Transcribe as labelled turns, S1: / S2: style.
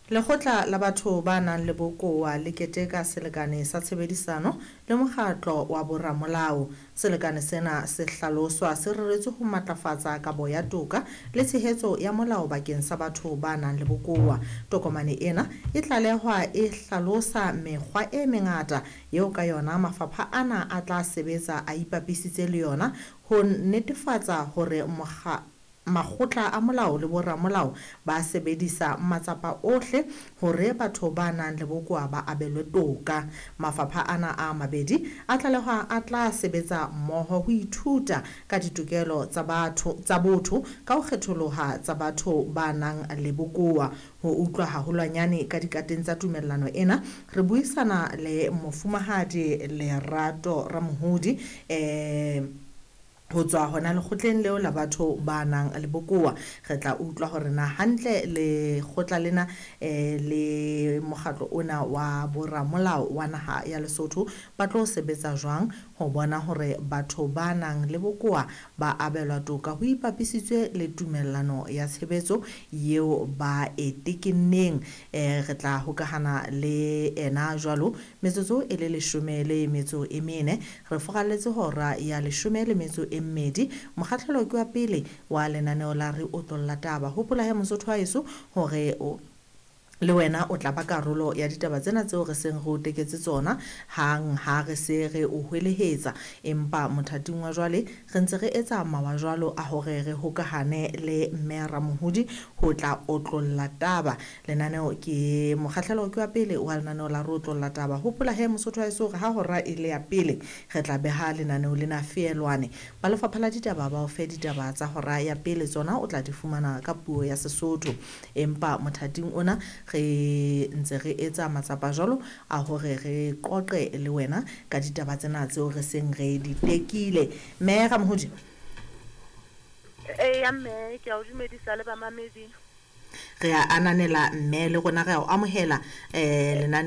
S1: Lekgotla la batho ba nang le bokowa le keteka selekane sa tshebedisano le mokgatlo wa boramolao. Selekane sena se hlaloswa se reretswe ho matlafatsa kabo ya toka le tshehetso ya molao bakeng sa batho ba nang le bokowa. Tokomane ena e tlalehwa e hlalosa mekgwa e mengata eo ka yona mafapha ana a tla sebetsa a ipapisitse le yona ho netefatsa hore makgotla a molao le boramolao ba sebedisa matsapa ohle hore batho ba nang le bokowa ba abelwe toka. Mafapha ana a mabedi a tla sebetsa mmoho ho ithuta ka ditokelo tsa botho ka ho kgetholoha tsa batho ba nang le bokowa. Ho utlwa haholwanyane ka dikateng tsa tumellano ena, re buisana le Mofumahadi Lerato Ramohodi ho tswa hona lekgotleng leo la batho ba nang le bokowa. Re tla utlwa hore na hantle lekgotla lena le mokgatlo ona wa boramolao wa naha ya Lesotho ba tlo sebetsa jwang ho bona hore batho ba nang le bokowa ba abelwa toka ho ipapisitswe le tumellano ya tshebetso eo ba e tekenneng. Re tla hokahana le ena jwalo metsotso e le 14 re fokalletse hora ya 12. Mokgahlelo ke wa pele wa lenaneo la re otlolla taba. Hopola he Mosotho wa heso hore le wena o tla ba karolo ya ditaba tsena tseo re seng re o teketse tsona hang ha re se re o hwelehetsa. Empa mothating wa jwale re ntse re etsa mawa jwalo a hore re hokahane le Mme Ramohodi ho tla otlolla taba. Lenaneo ke mokgahlelo ke wa pele wa lenaneo la re otlolla taba. Hopola he Mosotho wa heso ha hora e le ya pele re tla beha lenaneo lena feelwane. Ba lefapha la ditaba ba o fe ditaba tsa hora ya pele, tsona o tla di fumana ka puo ya Sesotho. Empa mothating ona re ntse re etsa matsapa jwalo a hore re qoqe le wena ka ditaba tsena tseo re seng re di tekile. Mme Ramohodi,
S2: ya mme ke a o dumedisa le bamamedi.
S1: re a ananela mme le rona re a o amohela lenaneo